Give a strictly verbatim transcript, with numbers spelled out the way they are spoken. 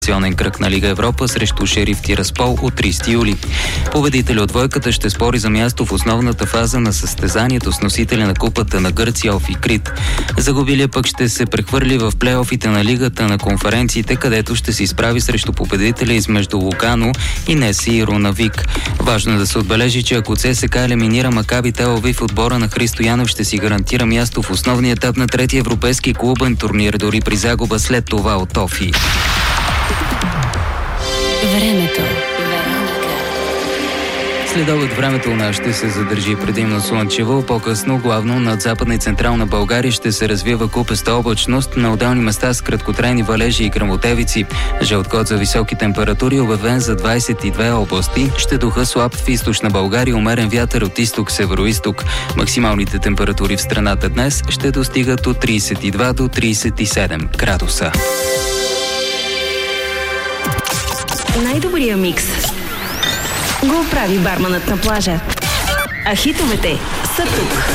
кръг на Лига Европа срещу Шериф Тираспол от тридесети юли. Победителят от двойката ще спори за място в основната фаза на състезанието с носителя на купата на Гърция Офи Крит. Загубилия пък ще се прехвърли в плейофите на Лигата на конференциите, където ще се изправи срещу победителя измежду Лугано и Неси и Рунавик. Важно е да се отбележи, че ако ЦСКА елиминира Макаби Тел Авив, отбора на Христо Янев ще си гарантира място в основния етап на третия европейски клубен турнир, дори при загуба след това от Офи. Времето. След обед времето у нас ще се задържи предимно слънчево, по-късно главно над Западна и Централна България ще се развива купеста облачност, на отделни места с краткотрайни валежи и гръмотевици. Жълт код за високи температури обявен за двадесет и две области. Ще духа слаб в източна България, умерен вятър от изток-североизток. Максималните температури в страната днес ще достигат от тридесет и два до тридесет и седем градуса. Най-добрия микс го прави барманът на плажа. А хитовете са тук.